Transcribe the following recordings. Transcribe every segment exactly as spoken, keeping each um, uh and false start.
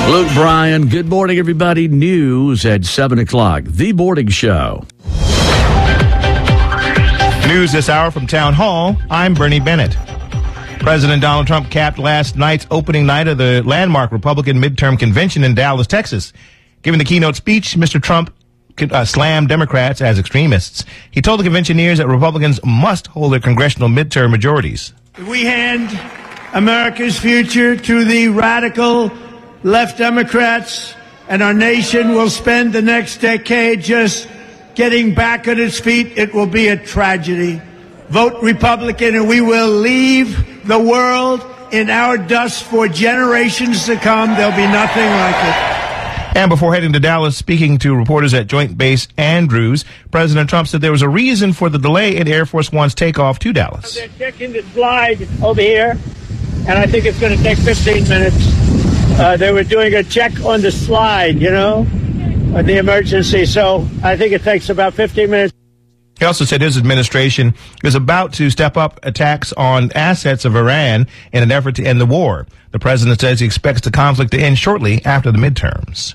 Luke Bryan, good morning, everybody. News at seven o'clock. The Morning Show. News this hour from Town Hall. I'm Bernie Bennett. President Donald Trump capped last night's opening night of the landmark Republican midterm convention in Dallas, Texas. Giving the keynote speech, Mister Trump uh, slammed Democrats as extremists. He told the conventioneers that Republicans must hold their congressional midterm majorities. We hand America's future to the radical left Democrats, and our nation will spend the next decade just getting back on its feet. It will be a tragedy. Vote Republican, and we will leave the world in our dust for generations to come. There'll be nothing like it. And before heading to Dallas, speaking to reporters at Joint Base Andrews, President Trump said there was a reason for the delay in Air Force One's takeoff to Dallas. They're checking the slide over here, and I think it's going to take fifteen minutes. Uh, they were doing a check on the slide, you know, on the emergency. So I think it takes about fifteen minutes. He also said his administration is about to step up attacks on assets of Iran in an effort to end the war. The president says he expects the conflict to end shortly after the midterms.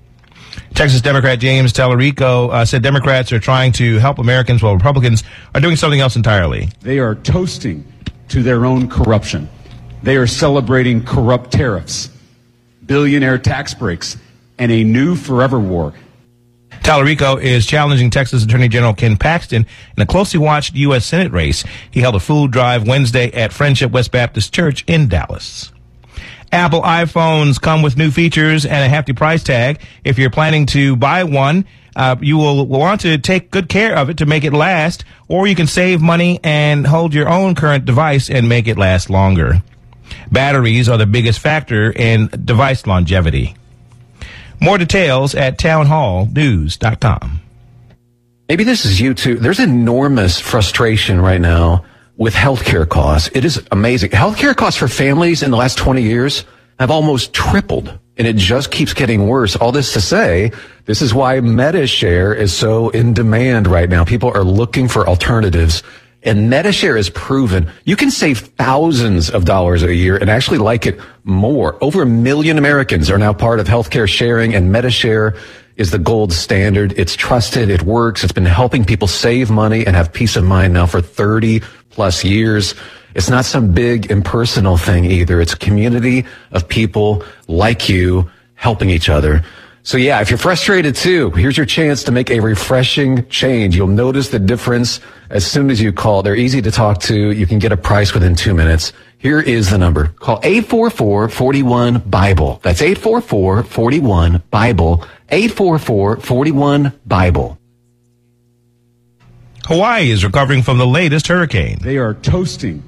Texas Democrat James Tallarico uh, said Democrats are trying to help Americans while Republicans are doing something else entirely. They are toasting to their own corruption. They are celebrating corrupt tariffs, billionaire tax breaks, and a new forever war. Tallarico is challenging Texas Attorney General Ken Paxton in a closely watched U S Senate race. He held a food drive Wednesday at Friendship West Baptist Church in Dallas. Apple iPhones come with new features and a hefty price tag. If you're planning to buy one, uh, you will want to take good care of it to make it last, or you can save money and hold your own current device and make it last longer. Batteries are the biggest factor in device longevity. More details at town hall news dot com. Maybe this is you too. There's enormous frustration right now with healthcare costs. It is amazing. Healthcare costs for families in the last twenty years have almost tripled, and it just keeps getting worse. All this to say, this is why MediShare is so in demand right now. People are looking for alternatives. And MediShare is proven you can save thousands of dollars a year and actually like it more. Over a million Americans are now part of healthcare sharing, and MediShare is the gold standard. It's trusted. It works. It's been helping people save money and have peace of mind now for thirty plus years. It's not some big impersonal thing either. It's a community of people like you helping each other. So yeah, if you're frustrated too, here's your chance to make a refreshing change. You'll notice the difference as soon as you call. They're easy to talk to. You can get a price within two minutes. Here is the number. Call eight four four, four one, BIBLE. That's eight four four, four one, BIBLE. eight four four, four one, BIBLE. Hawaii is recovering from the latest hurricane. They are toasting.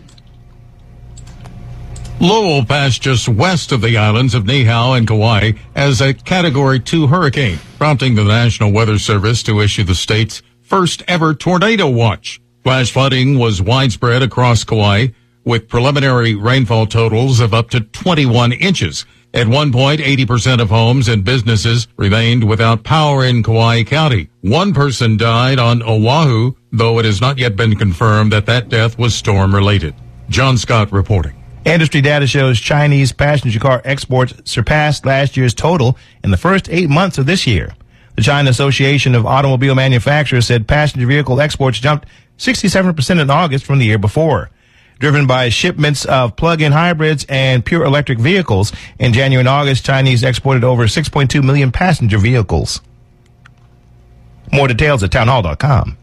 Lowell passed just west of the islands of Niihau and Kauai as a Category two hurricane, prompting the National Weather Service to issue the state's first ever tornado watch. Flash flooding was widespread across Kauai, with preliminary rainfall totals of up to twenty-one inches. At one point, eighty percent of homes and businesses remained without power in Kauai County. One person died on Oahu, though it has not yet been confirmed that that death was storm-related. John Scott reporting. Industry data shows Chinese passenger car exports surpassed last year's total in the first eight months of this year. The China Association of Automobile Manufacturers said passenger vehicle exports jumped sixty-seven percent in August from the year before. Driven by shipments of plug-in hybrids and pure electric vehicles, in January and August, Chinese exported over six point two million passenger vehicles. More details at town hall dot com.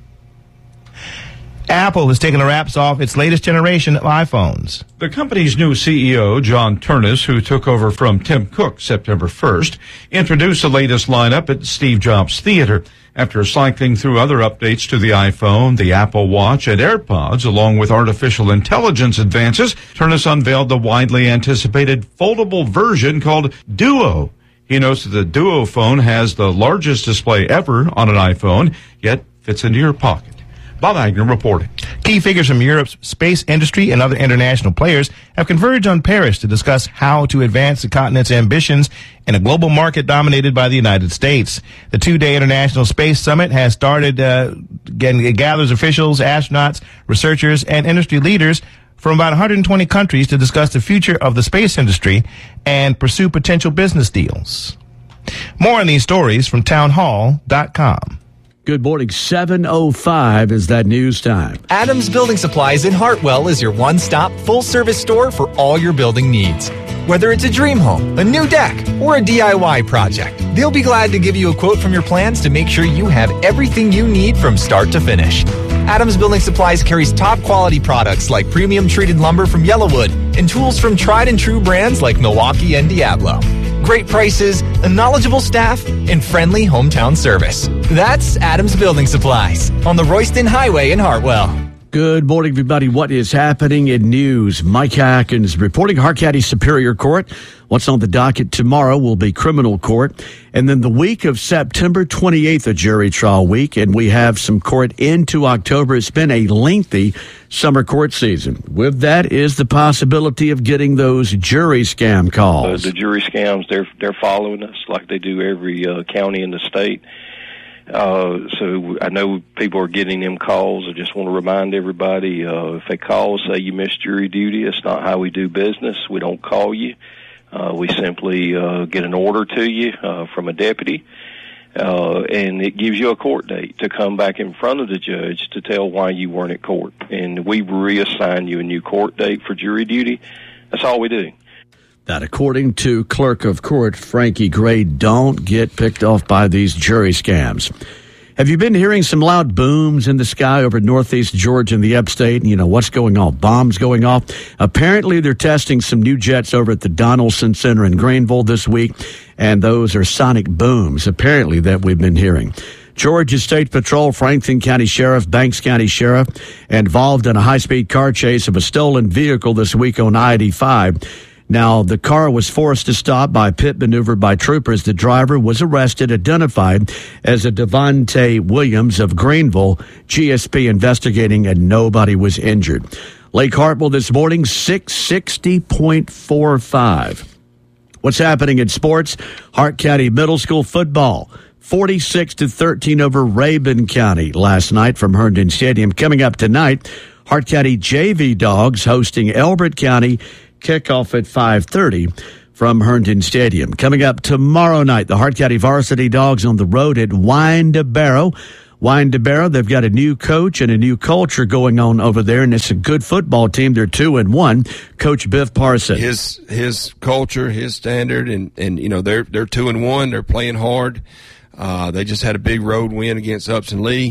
Apple has taken the wraps off its latest generation of iPhones. The company's new C E O, John Ternus, who took over from Tim Cook September first, introduced the latest lineup at Steve Jobs Theater. After cycling through other updates to the iPhone, the Apple Watch, and AirPods, along with artificial intelligence advances, Ternus unveiled the widely anticipated foldable version called Duo. He notes that the Duo phone has the largest display ever on an iPhone, yet fits into your pocket. Bob Agnew reporting. Key figures from Europe's space industry and other international players have converged on Paris to discuss how to advance the continent's ambitions in a global market dominated by the United States. The two-day International Space Summit has started, uh, again, it gathers officials, astronauts, researchers, and industry leaders from about one hundred twenty countries to discuss the future of the space industry and pursue potential business deals. More on these stories from town hall dot com. Good morning. seven oh five is that news time. Adams Building Supplies in Hartwell is your one-stop, full-service store for all your building needs. Whether it's a dream home, a new deck, or a D I Y project, they'll be glad to give you a quote from your plans to make sure you have everything you need from start to finish. Adams Building Supplies carries top-quality products like premium treated lumber from Yellowwood and tools from tried-and-true brands like Milwaukee and Diablo. Great prices, a knowledgeable staff, and friendly hometown service. That's Adams Building Supplies on the Royston Highway in Hartwell. Good morning, everybody. What is happening in news? Mike Hackins reporting Hart County Superior Court. What's on the docket tomorrow will be criminal court. And then the week of September twenty-eighth, a jury trial week, and we have some court into October. It's been a lengthy summer court season. With that is the possibility of getting those jury scam calls. Uh, the jury scams, they're, they're following us like they do every uh, county in the state. Uh, so I know people are getting them calls. I just want to remind everybody, uh, if they call, say you missed jury duty, it's not how we do business. We don't call you. Uh, we simply, uh, get an order to you, uh, from a deputy, uh, and it gives you a court date to come back in front of the judge to tell why you weren't at court. And we reassign you a new court date for jury duty. That's all we do. That, according to Clerk of Court Frankie Gray, don't get picked off by these jury scams. Have you been hearing some loud booms in the sky over northeast Georgia and the upstate? You know, what's going on? Bombs going off? Apparently, they're testing some new jets over at the Donaldson Center in Greenville this week, and those are sonic booms, apparently, that we've been hearing. Georgia State Patrol, Franklin County Sheriff, Banks County Sheriff, involved in a high-speed car chase of a stolen vehicle this week on I eighty-five. Now, the car was forced to stop by a pit maneuver by troopers. The driver was arrested, identified as a Devontae Williams of Greenville. G S P investigating, and nobody was injured. Lake Hartwell this morning, six sixty point four five. What's happening in sports? Hart County Middle School football, forty-six to thirteen over Rabun County last night from Herndon Stadium. Coming up tonight, Hart County J V Dogs hosting Elbert County. Kickoff at five thirty from Herndon Stadium. Coming up tomorrow night, the Hart County Varsity Dogs on the road at Wine-DeBarrow. Wine-DeBarrow, they've got a new coach and a new culture going on over there, and it's a good football team. They're two and one. Coach Biff Parson. His his culture, his standard, and, and you know they're they're two and one. They're playing hard. Uh, they just had a big road win against Upson Lee.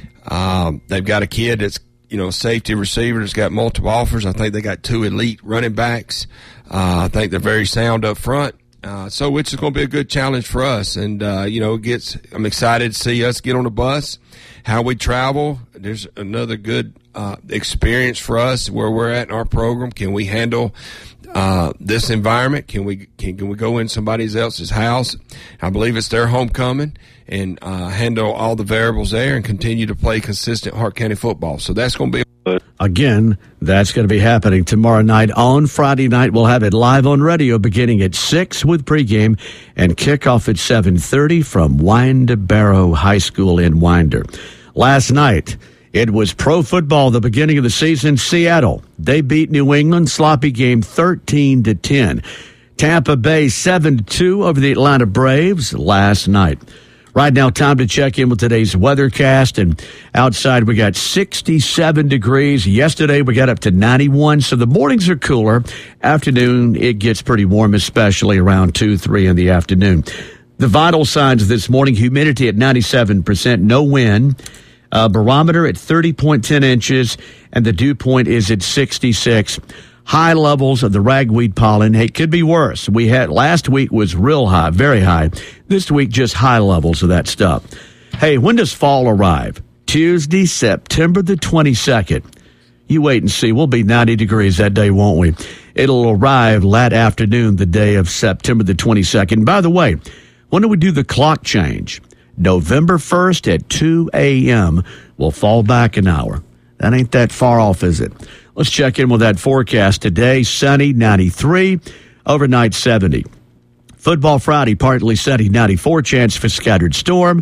Um, they've got a kid that's you know, safety receiver that's got multiple offers. I think they got two elite running backs. Uh, I think they're very sound up front. Uh, so it's going to be a good challenge for us. And, uh, you know, it gets, I'm excited to see us get on the bus, how we travel. There's another good, uh, experience for us where we're at in our program. Can we handle, uh, this environment? Can we, can, can we go in somebody else's house? I believe it's their homecoming, and, uh, handle all the variables there and continue to play consistent Hart County football. So that's going to be. Again, that's going to be happening tomorrow night. On Friday night, we'll have it live on radio beginning at six with pregame and kickoff at seven thirty from Wine-DeBarrow High School in Winder. Last night, it was pro football, the beginning of the season. Seattle, they beat New England, sloppy game thirteen to ten. Tampa Bay seven to two over the Atlanta Braves last night. Right now, time to check in with today's weathercast. And outside, we got sixty-seven degrees. Yesterday, we got up to ninety-one. So the mornings are cooler. Afternoon, it gets pretty warm, especially around two, three in the afternoon. The vital signs this morning, humidity at ninety-seven percent, no wind. Uh, barometer at thirty point one zero inches, and the dew point is at sixty-six. High levels of the ragweed pollen. Hey, it could be worse. We had last week was real high, very high. This week, just high levels of that stuff. Hey, when does fall arrive? Tuesday, September the twenty-second. You wait and see. We'll be ninety degrees that day, won't we? It'll arrive late afternoon, the day of September the twenty-second. By the way, when do we do the clock change? November first at two a.m. We'll fall back an hour. That ain't that far off, is it? Let's check in with that forecast today. Sunny, ninety-three. Overnight, seventy. Football Friday, partly sunny, ninety-four. Chance for scattered storm,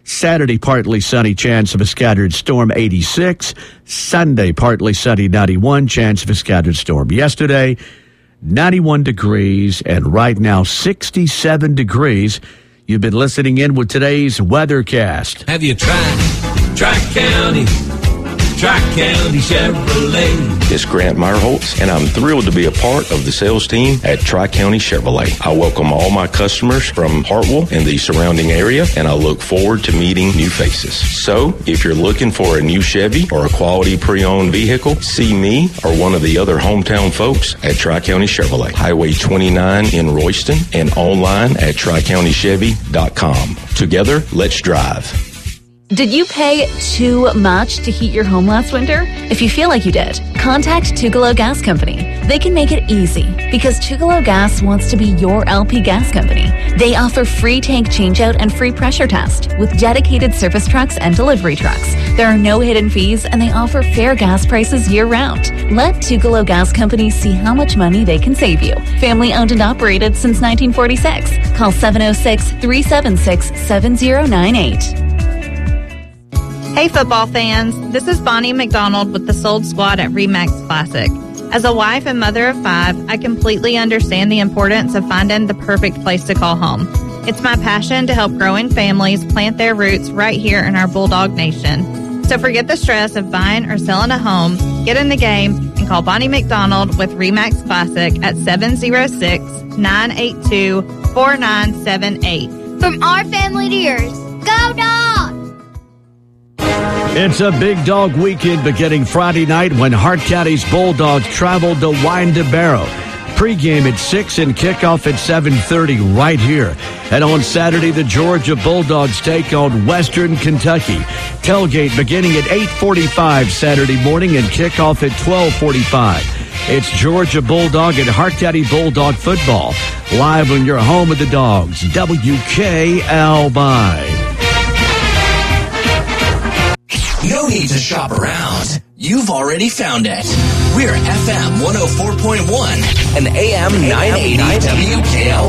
Saturday, partly sunny, chance of a scattered storm, eighty-six. Sunday, partly sunny, ninety-one, chance of a scattered storm. Yesterday, ninety-one degrees, and right now, sixty-seven degrees. You've been listening in with today's Weathercast. Have you tried Tri-County? Tri-County Chevrolet. It's Grant Meyerholtz, and I'm thrilled to be a part of the sales team at Tri-County Chevrolet. I welcome all my customers from Hartwell and the surrounding area, and I look forward to meeting new faces. So, if you're looking for a new Chevy or a quality pre-owned vehicle, see me or one of the other hometown folks at Tri-County Chevrolet, Highway twenty-nine in Royston, and online at tri county chevy dot com. Together, let's drive. Did you pay too much to heat your home last winter? If you feel like you did, contact Tugalo Gas Company. They can make it easy because Tugalo Gas wants to be your L P gas company. They offer free tank changeout and free pressure test with dedicated service trucks and delivery trucks. There are no hidden fees and they offer fair gas prices year-round. Let Tugalo Gas Company see how much money they can save you. Family owned and operated since nineteen forty-six. Call seven oh six, three seven six, seven oh nine eight. Hey football fans, this is Bonnie McDonald with the Sold Squad at RE/MAX Classic. As a wife and mother of five, I completely understand the importance of finding the perfect place to call home. It's my passion to help growing families plant their roots right here in our Bulldog Nation. So forget the stress of buying or selling a home, get in the game, and call Bonnie McDonald with RE/MAX Classic at seven oh six, nine eight two, four nine seven eight. From our family to yours, go Dogs! It's a big dog weekend beginning Friday night when Hart County's Bulldogs travel to Windabero. Pre-game at six and kickoff at seven thirty right here. And on Saturday, the Georgia Bulldogs take on Western Kentucky. Tailgate beginning at eight forty-five Saturday morning and kickoff at twelve forty-five. It's Georgia Bulldog and Hart County Bulldog football. Live on your home of the Dogs, W K L B. No need to shop around. You've already found it. We're F M one oh four point one and A M nine eighty W K L